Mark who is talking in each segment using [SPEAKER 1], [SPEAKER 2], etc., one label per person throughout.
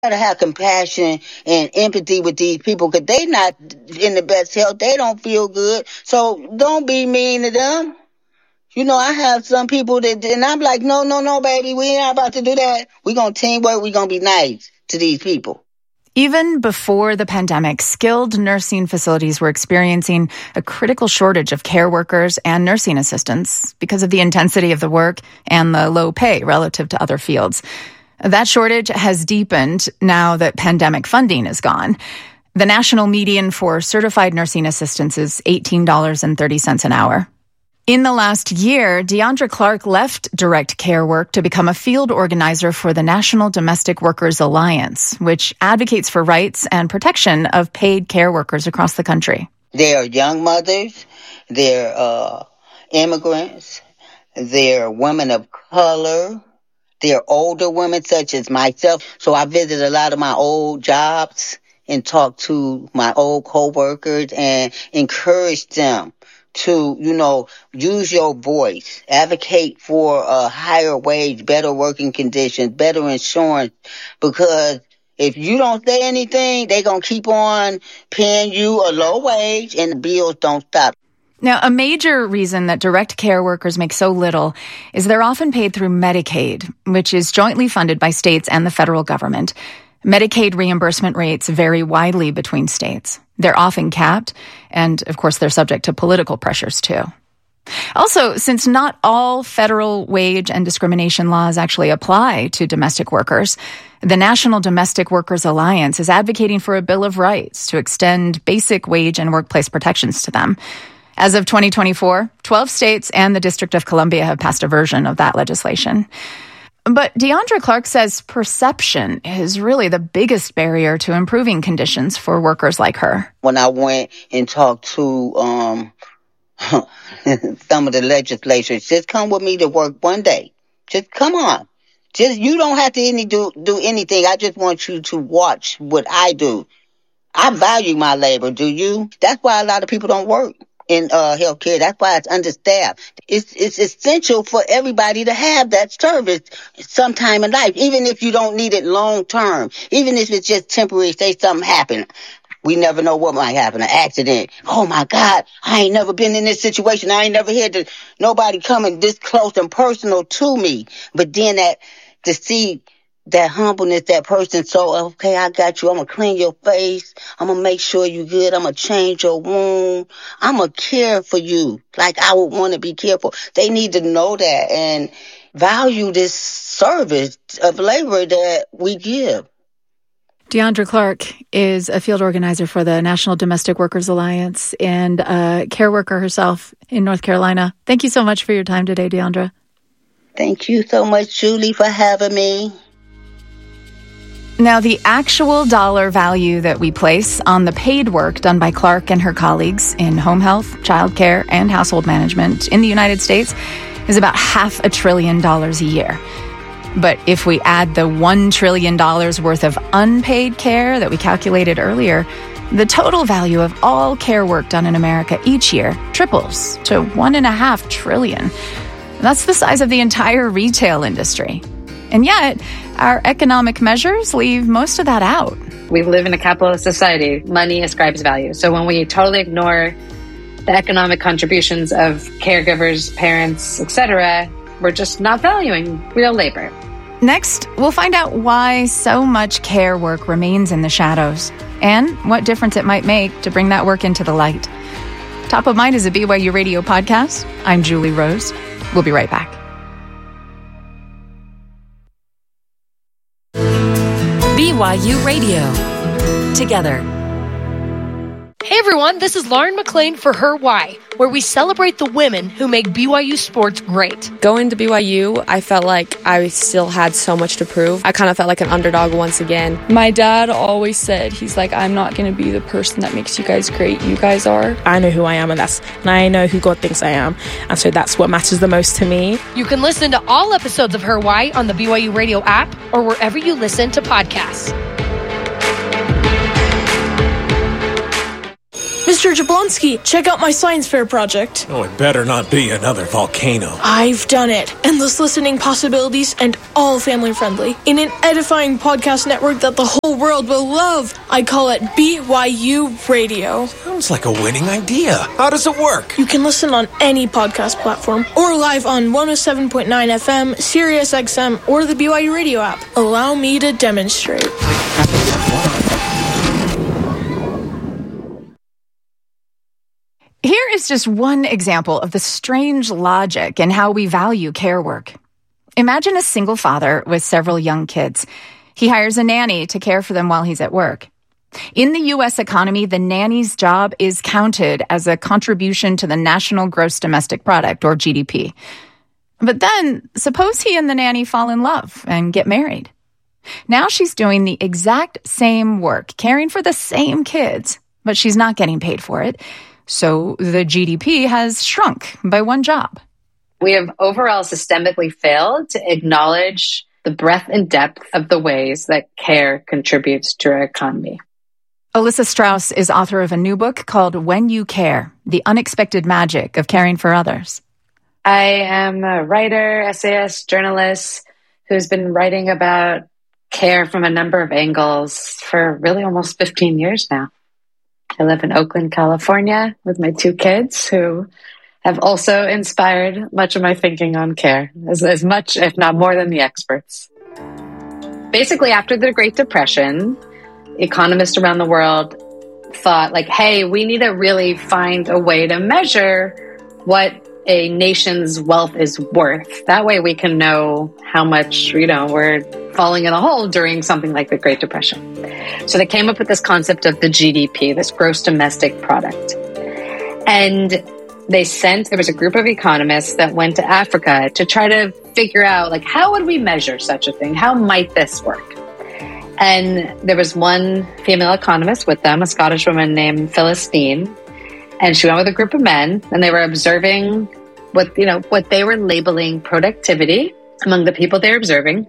[SPEAKER 1] Gotta have compassion and empathy with these people because they not in the best health. They don't feel good. So don't be mean to them. I have some people and I'm like, no, baby, we ain't about to do that. We're going to teamwork. We're going to be nice to these people.
[SPEAKER 2] Even before the pandemic, skilled nursing facilities were experiencing a critical shortage of care workers and nursing assistants because of the intensity of the work and the low pay relative to other fields. That shortage has deepened now that pandemic funding is gone. The national median for certified nursing assistants is $18.30 an hour. In the last year, Deandra Clark left direct care work to become a field organizer for the National Domestic Workers Alliance, which advocates for rights and protection of paid care workers across the country.
[SPEAKER 1] They're young mothers, they're immigrants, they're women of color, they're older women such as myself. So I visit a lot of my old jobs and talk to my old coworkers and encourage them to, use your voice, advocate for a higher wage, better working conditions, better insurance, because if you don't say anything, they're going to keep on paying you a low wage and the bills don't stop.
[SPEAKER 2] Now, a major reason that direct care workers make so little is they're often paid through Medicaid, which is jointly funded by states and the federal government. Medicaid reimbursement rates vary widely between states. They're often capped, and of course, they're subject to political pressures too. Also, since not all federal wage and discrimination laws actually apply to domestic workers, the National Domestic Workers Alliance is advocating for a Bill of Rights to extend basic wage and workplace protections to them. As of 2024, 12 states and the District of Columbia have passed a version of that legislation. But Deandra Clark says perception is really the biggest barrier to improving conditions for workers like her.
[SPEAKER 1] When I went and talked to some of the legislators, just come with me to work one day. Just come on. You don't have to do anything. I just want you to watch what I do. I value my labor. Do you? That's why a lot of people don't work in healthcare. That's why it's understaffed. It's essential for everybody to have that service sometime in life, even if you don't need it long term, even if it's just temporary. Say something happened. We never know what might happen, an accident. Oh my God, I ain't never been in this situation. I ain't never had nobody coming this close and personal to me. But then to see that humbleness, that person, so, okay, I got you. I'm going to clean your face. I'm going to make sure you're good. I'm going to change your wound. I'm going to care for you like I would want to be cared for. They need to know that and value this service of labor that we give.
[SPEAKER 2] Deandra Clark is a field organizer for the National Domestic Workers Alliance and a care worker herself in North Carolina. Thank you so much for your time today, Deandra.
[SPEAKER 1] Thank you so much, Julie, for having me.
[SPEAKER 2] Now, the actual dollar value that we place on the paid work done by Clark and her colleagues in home health, childcare, and household management in the United States is about $500 billion a year. But if we add the $1 trillion worth of unpaid care that we calculated earlier, the total value of all care work done in America each year triples to $1.5 trillion. That's the size of the entire retail industry. And yet, our economic measures leave most of that out.
[SPEAKER 3] We live in a capitalist society. Money ascribes value. So when we totally ignore the economic contributions of caregivers, parents, etc., we're just not valuing real labor.
[SPEAKER 2] Next, we'll find out why so much care work remains in the shadows and what difference it might make to bring that work into the light. Top of Mind is a BYU Radio podcast. I'm Julie Rose. We'll be right back.
[SPEAKER 4] BYU Radio. Together.
[SPEAKER 5] Hey everyone, this is Lauren McLean for Her Why, where we celebrate the women who make BYU sports great.
[SPEAKER 6] Going to BYU, I felt like I still had so much to prove. I kind of felt like an underdog once again.
[SPEAKER 7] My dad always said, he's like, I'm not going to be the person that makes you guys great. You guys are.
[SPEAKER 8] I know who I am, and I know who God thinks I am. And so that's what matters the most to me.
[SPEAKER 5] You can listen to all episodes of Her Why on the BYU Radio app or wherever you listen to podcasts.
[SPEAKER 9] Mr. Jablonski, check out my science fair project.
[SPEAKER 10] Oh, it better not be another volcano.
[SPEAKER 9] I've done it. Endless listening possibilities and all family friendly. In an edifying podcast network that the whole world will love. I call it BYU Radio.
[SPEAKER 10] Sounds like a winning idea. How does it work?
[SPEAKER 9] You can listen on any podcast platform or live on 107.9 FM, Sirius XM, or the BYU Radio app. Allow me to demonstrate.
[SPEAKER 2] Here is just one example of the strange logic in how we value care work. Imagine a single father with several young kids. He hires a nanny to care for them while he's at work. In the U.S. economy, the nanny's job is counted as a contribution to the national gross domestic product, or GDP. But then, suppose he and the nanny fall in love and get married. Now she's doing the exact same work, caring for the same kids, but she's not getting paid for it. So the GDP has shrunk by one job.
[SPEAKER 3] We have overall systemically failed to acknowledge the breadth and depth of the ways that care contributes to our economy.
[SPEAKER 2] Alyssa Strauss is author of a new book called When You Care, The Unexpected Magic of Caring for Others.
[SPEAKER 3] I am a writer, essayist, journalist who's been writing about care from a number of angles for really almost 15 years now. I live in Oakland, California with my two kids who have also inspired much of my thinking on care, as much, if not more, than the experts. Basically, after the Great Depression, economists around the world thought, like, hey, we need to really find a way to measure what a nation's wealth is worth. That way we can know how much, we're falling in a hole during something like the Great Depression. So they came up with this concept of the GDP, this gross domestic product. And there was a group of economists that went to Africa to try to figure out, like, how would we measure such a thing? How might this work? And there was one female economist with them, a Scottish woman named Phyllis Dean. And she went with a group of men, and they were observing what they were labeling productivity among the people they were observing.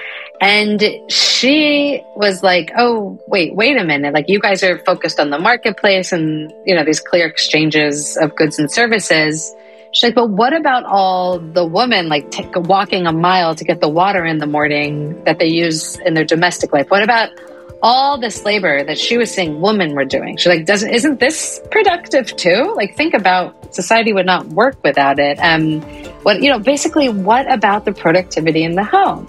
[SPEAKER 3] And she was like, oh, wait a minute. Like, you guys are focused on the marketplace and, these clear exchanges of goods and services. She's like, but what about all the women, walking a mile to get the water in the morning that they use in their domestic life? What about all this labor that she was saying women were doing? She's like, isn't this productive too? Like, think about, society would not work without it. Basically, what about the productivity in the home?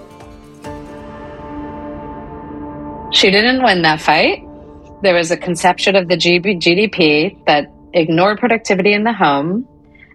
[SPEAKER 3] She didn't win that fight. There was a conception of the GDP that ignored productivity in the home.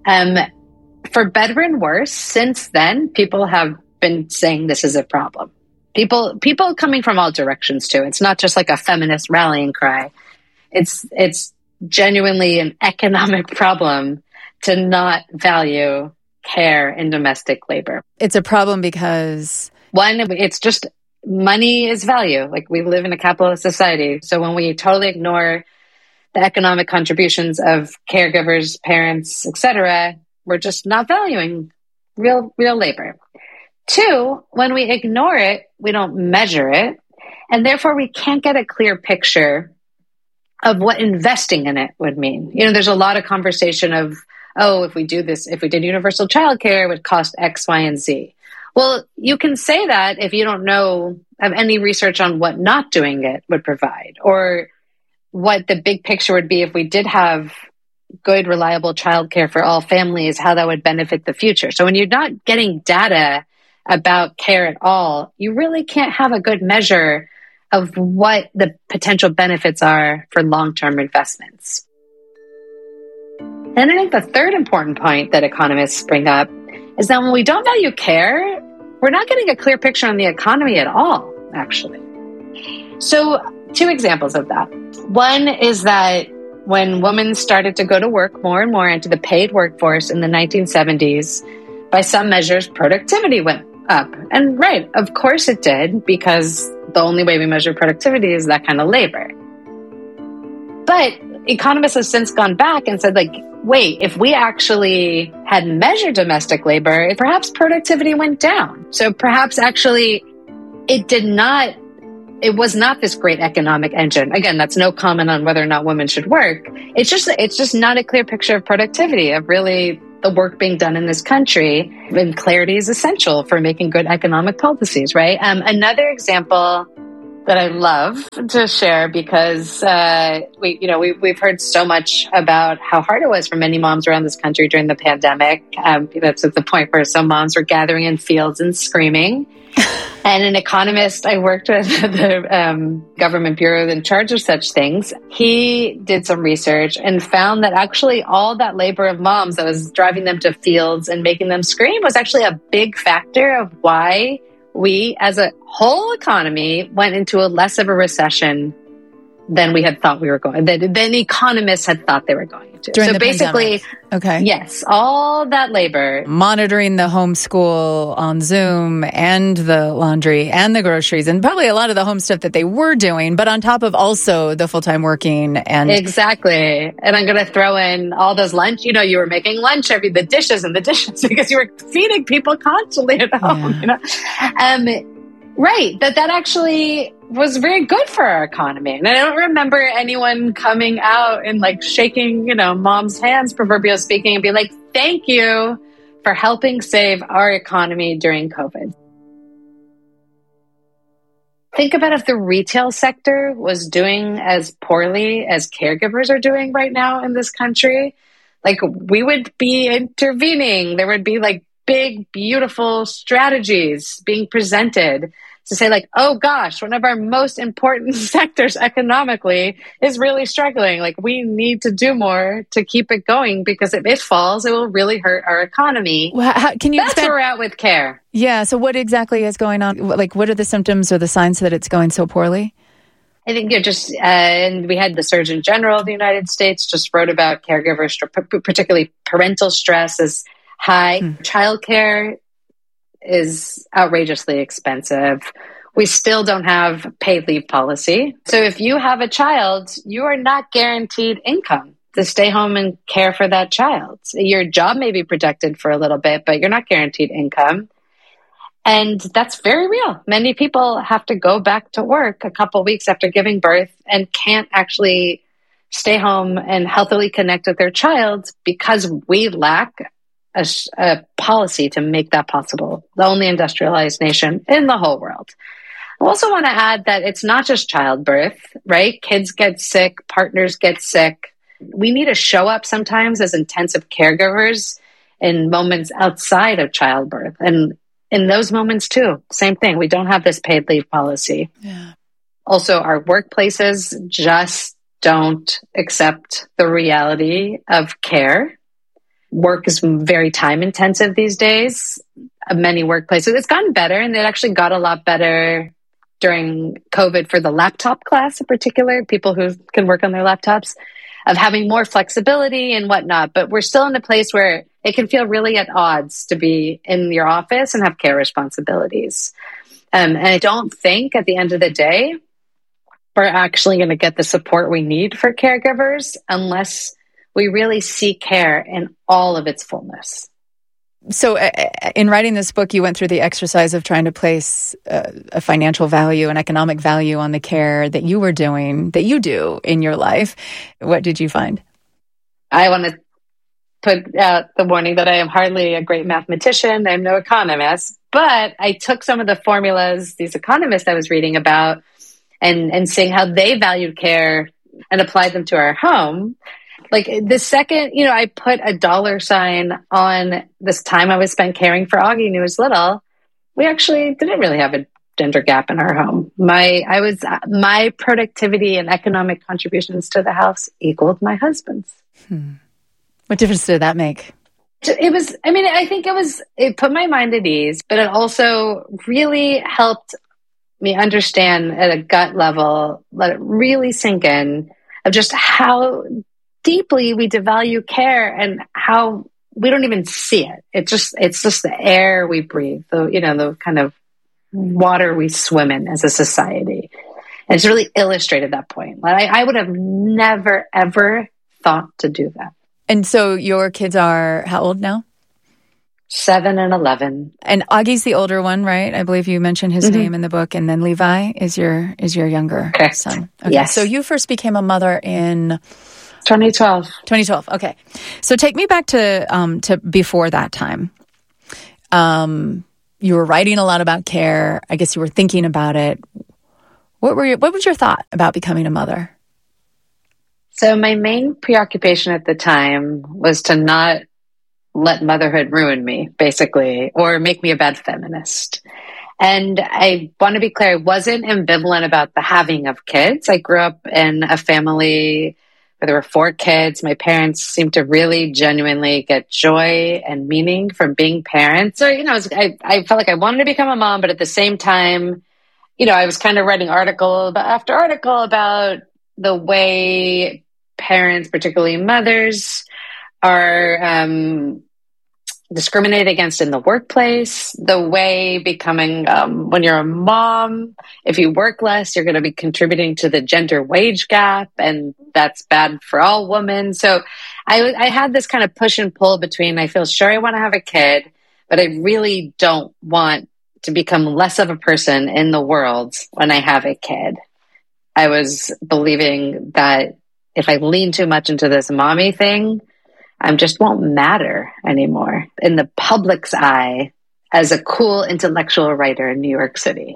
[SPEAKER 3] For better and worse, since then, people have been saying this is a problem. People coming from all directions too. It's not just like a feminist rallying cry. It's genuinely an economic problem to not value care in domestic labor.
[SPEAKER 2] It's a problem because
[SPEAKER 3] it's just money is value. Like, we live in a capitalist society. So when we totally ignore the economic contributions of caregivers, parents, etc., we're just not valuing real labor. Two, when we ignore it, we don't measure it, and therefore we can't get a clear picture of what investing in it would mean. There's a lot of conversation of, if we did universal childcare, it would cost X, Y, and Z. Well, you can say that if you don't have any research on what not doing it would provide, or what the big picture would be if we did have good, reliable childcare for all families, how that would benefit the future. So when you're not getting data about care at all, you really can't have a good measure of what the potential benefits are for long-term investments. And I think the third important point that economists bring up is that when we don't value care, we're not getting a clear picture on the economy at all, actually. So, two examples of that. One is that when women started to go to work more and more into the paid workforce in the 1970s, by some measures, productivity went up. And right, of course it did, because the only way we measure productivity is that kind of labor. But economists have since gone back and said, wait, if we actually had measured domestic labor, perhaps productivity went down. So perhaps actually it did not it was not this great economic engine. Again, that's no comment on whether or not women should work. It's just not a clear picture of productivity, of really the work being done in this country. And clarity is essential for making good economic policies, right? Another example that I love to share, because we've heard so much about how hard it was for many moms around this country during the pandemic. That's at the point where some moms were gathering in fields and screaming. And an economist I worked with at the government bureau in charge of such things, he did some research and found that actually all that labor of moms that was driving them to fields and making them scream was actually a big factor of why we, as a whole economy, went into a less of a recession than we had thought we were going, than economists had thought they were going to.
[SPEAKER 2] During
[SPEAKER 3] so
[SPEAKER 2] the
[SPEAKER 3] basically,
[SPEAKER 2] pandemic. Okay.
[SPEAKER 3] Yes, all that labor.
[SPEAKER 2] Monitoring the homeschool on Zoom and the laundry and the groceries and probably a lot of the home stuff that they were doing, but on top of also the full-time working and...
[SPEAKER 3] Exactly. And I'm going to throw in all those lunch, you were making lunch, the dishes because you were feeding people constantly at home, Right. That actually was very good for our economy. And I don't remember anyone coming out and shaking, mom's hands, proverbially speaking, and be like, thank you for helping save our economy during COVID. Think about if the retail sector was doing as poorly as caregivers are doing right now in this country. We would be intervening. There would be big, beautiful strategies being presented to say oh gosh, one of our most important sectors economically is really struggling. We need to do more to keep it going, because if it falls, it will really hurt our economy.
[SPEAKER 2] Well,
[SPEAKER 3] That's where we're at with care.
[SPEAKER 2] Yeah. So what exactly is going on? What are the symptoms or the signs that it's going so poorly?
[SPEAKER 3] I think and we had the Surgeon General of the United States just wrote about caregivers, particularly parental stress is high. Childcare is outrageously expensive. We still don't have paid leave policy. So if you have a child, you are not guaranteed income to stay home and care for that child. Your job may be protected for a little bit, but you're not guaranteed income. And that's very real. Many people have to go back to work a couple weeks after giving birth and can't actually stay home and healthily connect with their child because we lack a policy to make that possible. The only industrialized nation in the whole world. I also want to add that it's not just childbirth, right? Kids get sick, partners get sick. We need to show up sometimes as intensive caregivers in moments outside of childbirth. And in those moments too, same thing. We don't have this paid leave policy.
[SPEAKER 2] Yeah.
[SPEAKER 3] Also, our workplaces just don't accept the reality of care. Work is very time intensive these days. Many workplaces, it's gotten better, and it actually got a lot better during COVID for the laptop class in particular, people who can work on their laptops, of having more flexibility and whatnot. But we're still in a place where it can feel really at odds to be in your office and have care responsibilities. And I don't think at the end of the day, we're actually going to get the support we need for caregivers unless we really see care in all of its fullness.
[SPEAKER 2] So in writing this book, you went through the exercise of trying to place a financial value, an economic value on the care that you were doing, that you do in your life. What did you find?
[SPEAKER 3] I want to put out the warning that I am hardly a great mathematician. I'm no economist, but I took some of the formulas these economists I was reading about and seeing how they valued care and applied them to our home. The second, I put a $sign on this time I was spent caring for Augie when he was little, we actually didn't really have a gender gap in our home. My productivity and economic contributions to the house equaled my husband's.
[SPEAKER 2] What difference did that make?
[SPEAKER 3] It put my mind at ease, but it also really helped me understand at a gut level, let it really sink in, of just how deeply we devalue care and how we don't even see it. It's just the air we breathe, the kind of water we swim in as a society. And it's really illustrated that point. I would have never, ever thought to do that.
[SPEAKER 2] And so your kids are how old now?
[SPEAKER 3] 7 and 11.
[SPEAKER 2] And Augie's the older one, right? I believe you mentioned his name in the book. And then Levi is your younger son. Okay.
[SPEAKER 3] Yes.
[SPEAKER 2] So you first became a mother in
[SPEAKER 3] 2012.
[SPEAKER 2] 2012. Okay. So take me back to before that time. You were writing a lot about care. I guess you were thinking about it. What was your thought about becoming a mother?
[SPEAKER 3] So my main preoccupation at the time was to not let motherhood ruin me, basically, or make me a bad feminist. And I want to be clear, I wasn't ambivalent about the having of kids. I grew up in a family where there were 4 kids. My parents seemed to really genuinely get joy and meaning from being parents. So, I felt like I wanted to become a mom, but at the same time, I was kind of writing article after article about the way parents, particularly mothers, are discriminated against in the workplace, the way becoming, when you're a mom, if you work less, you're going to be contributing to the gender wage gap, and that's bad for all women. So I had this kind of push and pull between, I feel sure I want to have a kid, but I really don't want to become less of a person in the world when I have a kid. I was believing that if I lean too much into this mommy thing, I just won't matter anymore in the public's eye as a cool intellectual writer in New York City.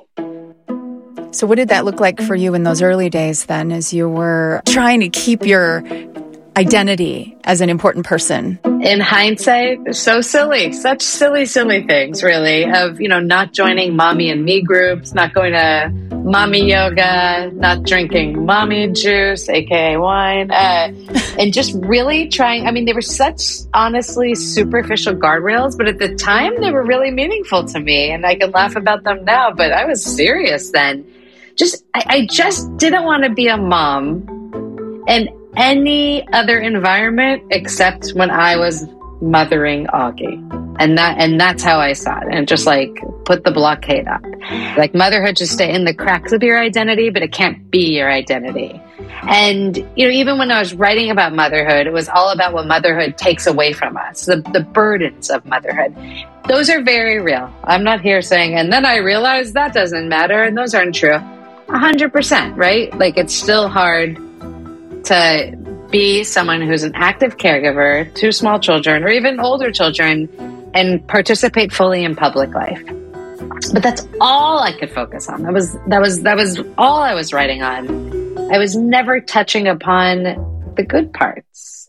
[SPEAKER 2] So what did that look like for you in those early days then, as you were trying to keep your identity as an important person?
[SPEAKER 3] In hindsight, so silly, such silly things, really, of, not joining mommy and me groups, not going to mommy yoga, not drinking mommy juice, aka wine, and just really trying. I mean, they were such honestly superficial guardrails, but at the time they were really meaningful to me, and I can laugh about them now, but I was serious then. I just didn't want to be a mom in any other environment except when I was mothering Augie. And that's how I saw it. And just put the blockade up. Motherhood should stay in the cracks of your identity, but it can't be your identity. And, even when I was writing about motherhood, it was all about what motherhood takes away from us, the burdens of motherhood. Those are very real. I'm not here saying, and then I realized that doesn't matter, and those aren't true. 100%, right? It's still hard to be someone who's an active caregiver to small children or even older children and participate fully in public life. But that's all I could focus on. That was all I was writing on. I was never touching upon the good parts.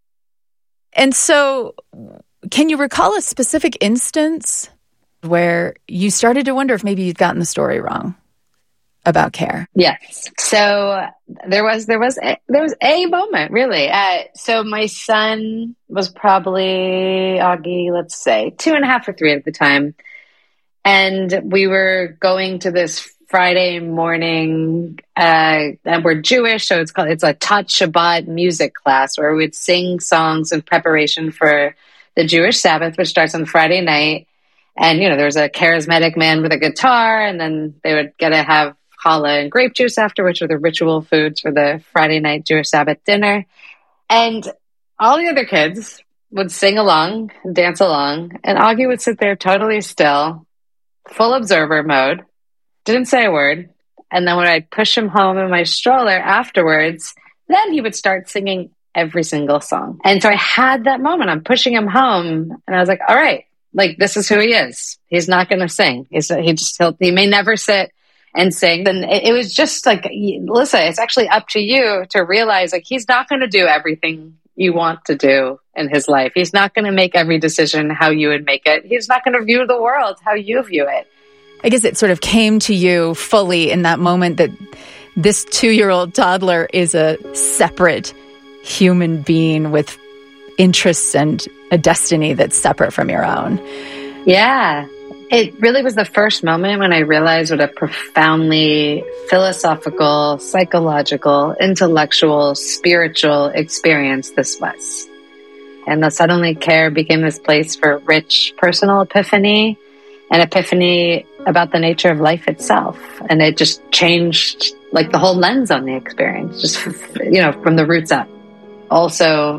[SPEAKER 2] And so, can you recall a specific instance where you started to wonder if maybe you'd gotten the story wrong about care?
[SPEAKER 3] Yes. So there was a moment, really. So my son was probably, Augie, let's say 2.5 or 3 at the time. And we were going to this Friday morning, and we're Jewish, so it's a Tat Shabbat music class where we'd sing songs in preparation for the Jewish Sabbath, which starts on Friday night. And, there was a charismatic man with a guitar, and then they would get to have challah and grape juice after, which are the ritual foods for the Friday night Jewish Sabbath dinner. And all the other kids would sing along, dance along, and Augie would sit there totally still, full observer mode, didn't say a word. And then when I'd push him home in my stroller afterwards, then he would start singing every single song. And so I had that moment. I'm pushing him home, and I was like, all right, this is who he is. He's not going to sing. He may never sit and sing. And it was just Melissa, it's actually up to you to realize he's not going to do everything you want to do in his life. He's not going to make every decision how you would make it. He's not going to view the world how you view it.
[SPEAKER 2] I guess it sort of came to you fully in that moment that this 2-year-old toddler is a separate human being with interests and a destiny that's separate from your own.
[SPEAKER 3] Yeah. It really was the first moment when I realized what a profoundly philosophical, psychological, intellectual, spiritual experience this was. And the Suddenly Care became this place for rich personal epiphany, an epiphany about the nature of life itself. And it just changed the whole lens on the experience, just, from the roots up. Also,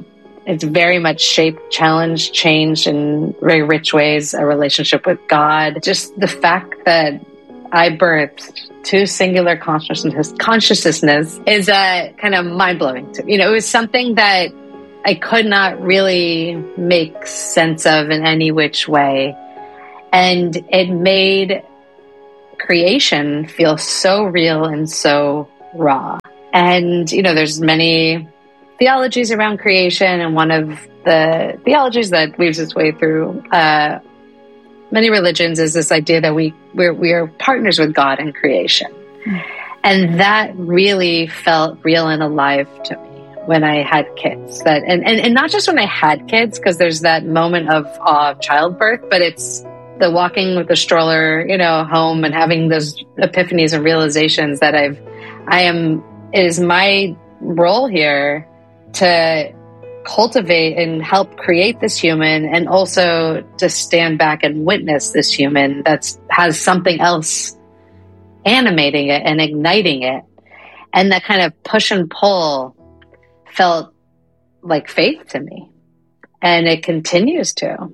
[SPEAKER 3] it's very much shaped, challenged, changed in very rich ways, a relationship with God. Just the fact that I birthed two singular consciousness is kind of mind-blowing to me. It was something that I could not really make sense of in any which way. And it made creation feel so real and so raw. And, there's many theologies around creation, and one of the theologies that weaves its way through many religions is this idea that we are partners with God in creation. And that really felt real and alive to me when I had kids. And not just when I had kids, because there's that moment of awe of childbirth, but it's the walking with the stroller, home and having those epiphanies and realizations that it is my role here to cultivate and help create this human, and also to stand back and witness this human that has something else animating it and igniting it. And that kind of push and pull felt like faith to me. And it continues to.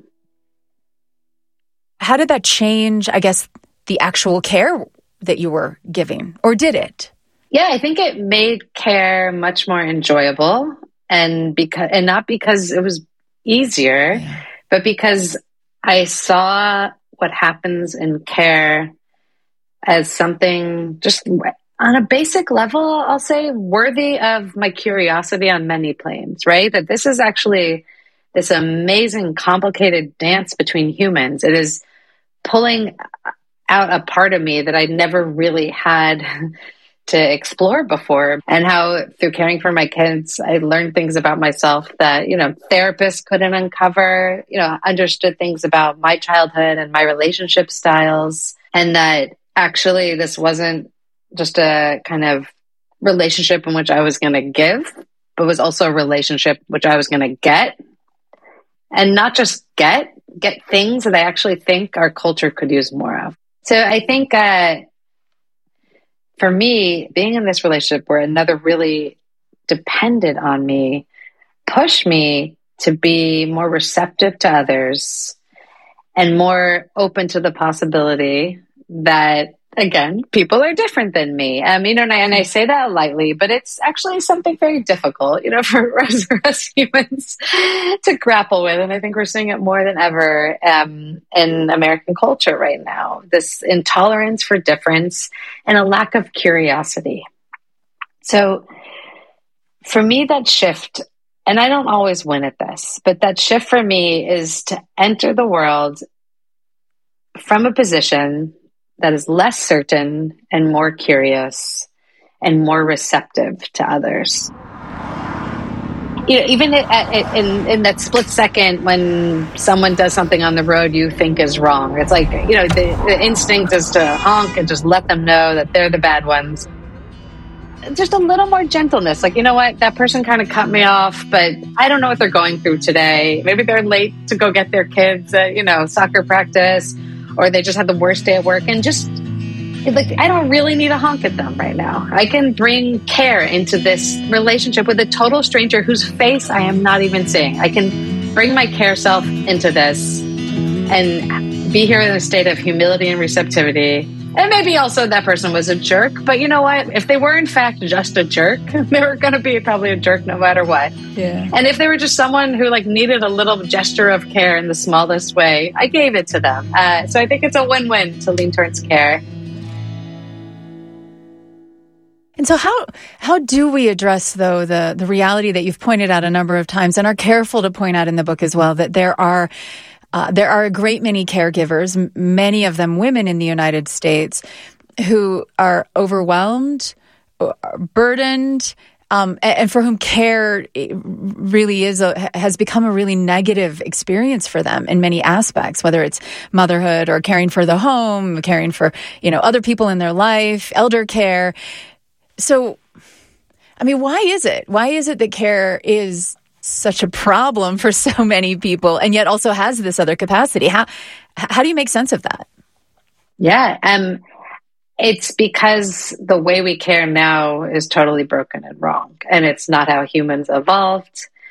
[SPEAKER 2] How did that change, I guess, the actual care that you were giving? Or did it?
[SPEAKER 3] Yeah, I think it made care much more enjoyable. And not because it was easier, but because I saw what happens in care as something just on a basic level, I'll say, worthy of my curiosity on many planes, right? That this is actually this amazing, complicated dance between humans. It is pulling out a part of me that I never really had to explore before, and how through caring for my kids, I learned things about myself that, therapists couldn't uncover, understood things about my childhood and my relationship styles, and that actually this wasn't just a kind of relationship in which I was going to give, but was also a relationship which I was going to get, and not just get things that I actually think our culture could use more of. So I think, for me, being in this relationship where another really depended on me pushed me to be more receptive to others and more open to the possibility that, again, people are different than me. And I say that lightly, but it's actually something very difficult, for us humans to grapple with. And I think we're seeing it more than ever in American culture right now, this intolerance for difference and a lack of curiosity. So for me, that shift, and I don't always win at this, but that shift for me is to enter the world from a position that is less certain and more curious and more receptive to others. Even in that split second when someone does something on the road you think is wrong, it's like, the instinct is to honk and just let them know that they're the bad ones. Just a little more gentleness. Like, you know what? That person kind of cut me off, but I don't know what they're going through today. Maybe they're late to go get their kids at, soccer practice, or they just had the worst day at work, and just like, I don't really need to honk at them right now. I can bring care into this relationship with a total stranger whose face I am not even seeing. I can bring my care self into this and be here in a state of humility and receptivity. And maybe also that person was a jerk, but you know what? If they were in fact just a jerk, they were going to be probably a jerk no matter what.
[SPEAKER 2] Yeah.
[SPEAKER 3] And if they were just someone who needed a little gesture of care in the smallest way, I gave it to them. So I think it's a win-win to lean towards care.
[SPEAKER 2] And so how do we address, though, the reality that you've pointed out a number of times and are careful to point out in the book as well, that there are a great many caregivers, many of them women in the United States, who are overwhelmed, burdened, and for whom care really has become a really negative experience for them in many aspects, whether it's motherhood or caring for the home, caring for, other people in their life, elder care. So, why is it? Why is it that care is such a problem for so many people and yet also has this other capacity? How do you make sense of that?
[SPEAKER 3] Yeah, it's because the way we care now is totally broken and wrong. And it's not how humans evolved.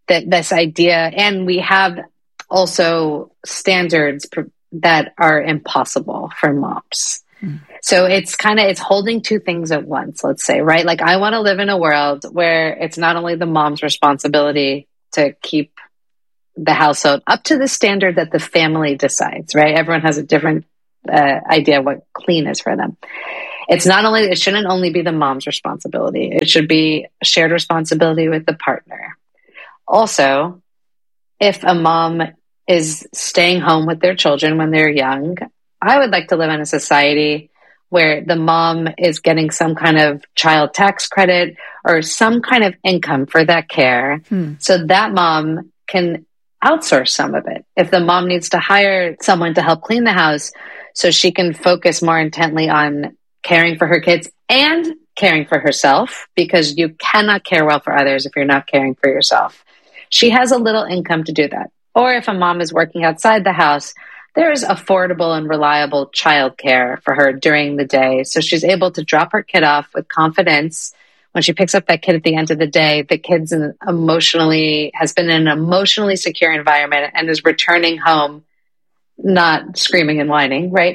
[SPEAKER 3] this idea, and we have also standards that are impossible for moms. So it's holding two things at once, let's say, right? Like, I want to live in a world where it's not only the mom's responsibility to keep the household up to the standard that the family decides, right? Everyone has a different idea of what clean is for them. It shouldn't only be the mom's responsibility. It should be a shared responsibility with the partner. Also, if a mom is staying home with their children when they're young, I would like to live in a society where the mom is getting some kind of child tax credit or some kind of income for that care, so that mom can outsource some of it. If the mom needs to hire someone to help clean the house, so she can focus more intently on caring for her kids and caring for herself, because you cannot care well for others if you're not caring for yourself. She has a little income to do that. Or if a mom is working outside the house, there is affordable and reliable childcare for her during the day. So she's able to drop her kid off with confidence. When she picks up that kid at the end of the day, the kid's has been in an emotionally secure environment and is returning home not screaming and whining, right?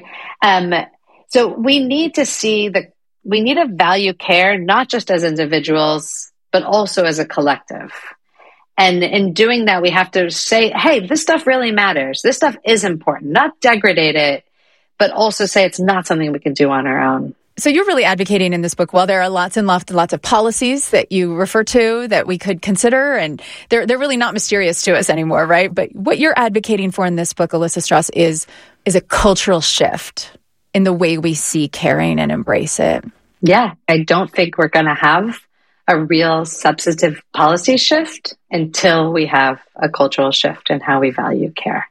[SPEAKER 3] So we need to value care, not just as individuals, but also as a collective. And in doing that, we have to say, hey, this stuff really matters. This stuff is important, not degrade it, but also say it's not something we can do on our own.
[SPEAKER 2] So you're really advocating in this book, well, there are lots of policies that you refer to that we could consider, and they're really not mysterious to us anymore, right? But what you're advocating for in this book, Alyssa Strauss, is a cultural shift in the way we see caring and embrace it.
[SPEAKER 3] Yeah, I don't think we're going to have a real substantive policy shift until we have a cultural shift in how we value care.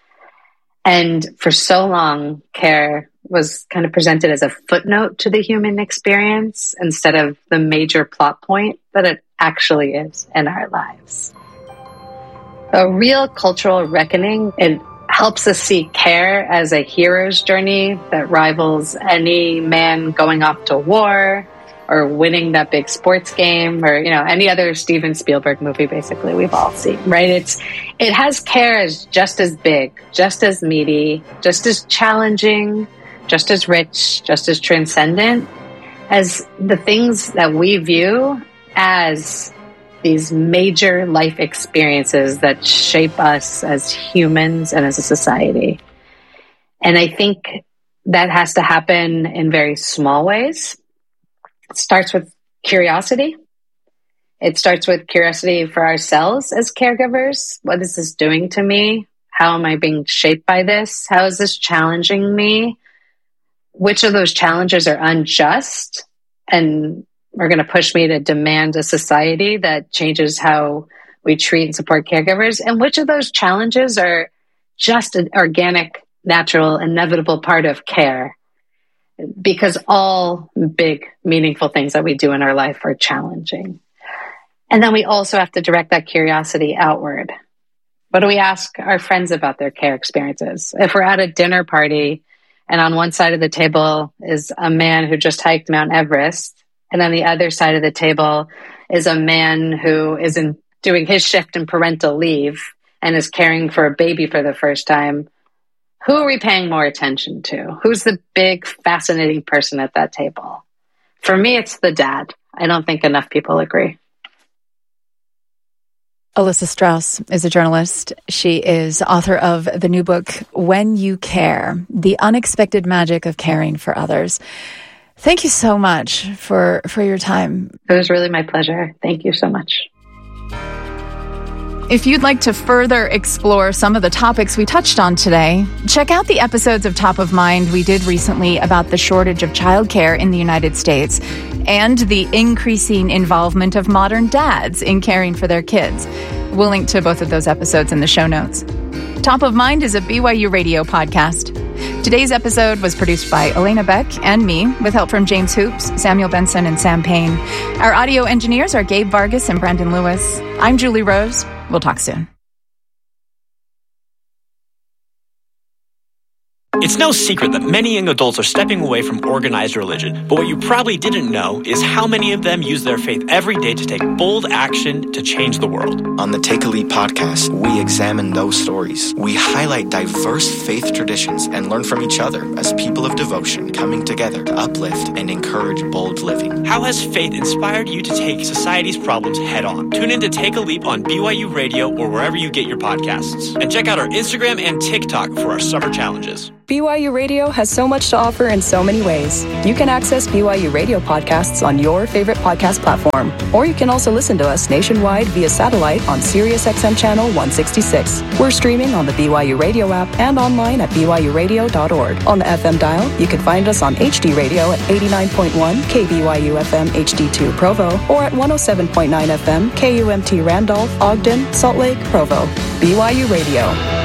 [SPEAKER 3] And for so long, care was kind of presented as a footnote to the human experience instead of the major plot point that it actually is in our lives. A real cultural reckoning, it helps us see care as a hero's journey that rivals any man going off to war or winning that big sports game, or, any other Steven Spielberg movie, basically, we've all seen, right? It has care as just as big, just as meaty, just as challenging, just as rich, just as transcendent as the things that we view as these major life experiences that shape us as humans and as a society. And I think that has to happen in very small ways. It starts with curiosity. It starts with curiosity for ourselves as caregivers. What is this doing to me? How am I being shaped by this? How is this challenging me? Which of those challenges are unjust and are going to push me to demand a society that changes how we treat and support caregivers? And which of those challenges are just an organic, natural, inevitable part of care? Because all big, meaningful things that we do in our life are challenging. And then we also have to direct that curiosity outward. What do we ask our friends about their care experiences? If we're at a dinner party and on one side of the table is a man who just hiked Mount Everest, and on the other side of the table is a man who is doing his shift in parental leave and is caring for a baby for the first time, who are we paying more attention to? Who's the big, fascinating person at that table? For me, it's the dad. I don't think enough people agree.
[SPEAKER 2] Alyssa Strauss is a journalist. She is author of the new book, When You Care, The Unexpected Magic of Caring for Others. Thank you so much for your time.
[SPEAKER 3] It was really my pleasure. Thank you so much.
[SPEAKER 2] If you'd like to further explore some of the topics we touched on today, check out the episodes of Top of Mind we did recently about the shortage of childcare in the United States and the increasing involvement of modern dads in caring for their kids. We'll link to both of those episodes in the show notes. Top of Mind is a BYU Radio podcast. Today's episode was produced by Elena Beck and me, with help from James Hoops, Samuel Benson, and Sam Payne. Our audio engineers are Gabe Vargas and Brandon Lewis. I'm Julie Rose. We'll talk soon.
[SPEAKER 11] It's no secret that many young adults are stepping away from organized religion, but what you probably didn't know is how many of them use their faith every day to take bold action to change the world.
[SPEAKER 12] On the Take a Leap podcast, we examine those stories. We highlight diverse faith traditions and learn from each other as people of devotion coming together to uplift and encourage bold living.
[SPEAKER 11] How has faith inspired you to take society's problems head on? Tune in to Take a Leap on BYU Radio or wherever you get your podcasts. And check out our Instagram and TikTok for our summer challenges.
[SPEAKER 13] BYU Radio has so much to offer in so many ways. You can access BYU Radio podcasts on your favorite podcast platform, or you can also listen to us nationwide via satellite on SiriusXM Channel 166. We're streaming on the BYU Radio app and online at byuradio.org. On the FM dial, you can find us on HD Radio at 89.1 KBYU FM HD2 Provo, or at 107.9 FM KUMT Randolph, Ogden, Salt Lake, Provo. BYU Radio.